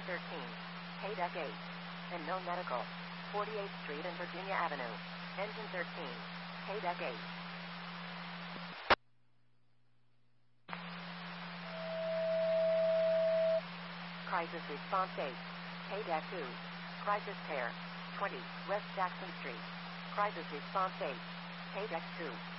13. K-Deck 8. And no medical. 48th Street and Virginia Avenue. Engine 13. K-Deck 8. Crisis Response 8. K-Deck 2. Crisis Pair. 20. West Jackson Street. Crisis Response 8. K-Deck 2.